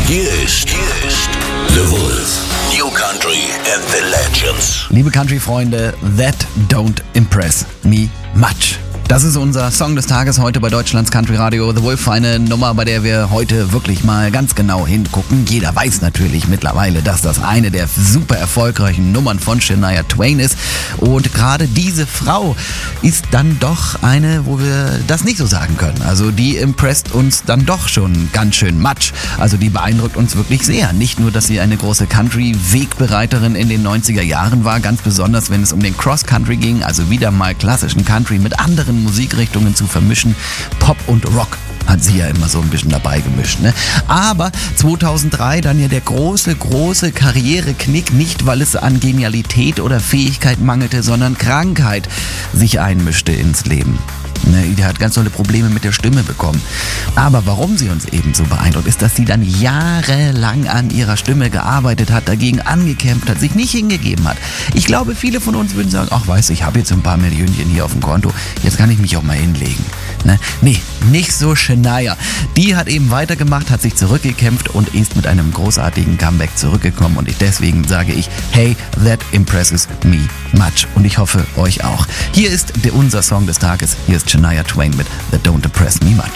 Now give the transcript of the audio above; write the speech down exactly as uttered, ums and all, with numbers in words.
Hier ist, hier ist The Wolf. New Country and the Legends. Liebe Country-Freunde, That Don't Impress Me Much. Das ist unser Song des Tages heute bei Deutschlands Country Radio The Wolf. Eine Nummer, bei der wir heute wirklich mal ganz genau hingucken. Jeder weiß natürlich mittlerweile, dass das eine der super erfolgreichen Nummern von Shania Twain ist. Und gerade diese Frau ist dann doch eine, wo wir das nicht so sagen können. Also die impresst uns dann doch schon ganz schön much. Also die beeindruckt uns wirklich sehr. Nicht nur, dass sie eine große Country-Wegbereiterin in den neunziger Jahren war, ganz besonders, wenn es um den Cross-Country ging, also wieder mal klassischen Country mit anderen Musikrichtungen zu vermischen. Pop und Rock hat sie ja immer so ein bisschen dabei gemischt, ne? Aber zweitausenddrei dann ja der große, große Karriereknick, nicht weil es an Genialität oder Fähigkeit mangelte, sondern Krankheit sich einmischte ins Leben. Ne, die hat ganz tolle Probleme mit der Stimme bekommen. Aber warum sie uns eben so beeindruckt, ist, dass sie dann jahrelang an ihrer Stimme gearbeitet hat, dagegen angekämpft hat, sich nicht hingegeben hat. Ich glaube, viele von uns würden sagen, ach weißt du, ich habe jetzt ein paar Millionchen hier auf dem Konto, jetzt kann ich mich auch mal hinlegen. Ne? Nee, nicht so Shania. Die hat eben weitergemacht, hat sich zurückgekämpft und ist mit einem großartigen Comeback zurückgekommen. Und ich, deswegen sage ich, hey, that impresses me much. Und ich hoffe, euch auch. Hier ist der, unser Song des Tages. Hier ist Shania Twain mit The Don't Impress Me Much.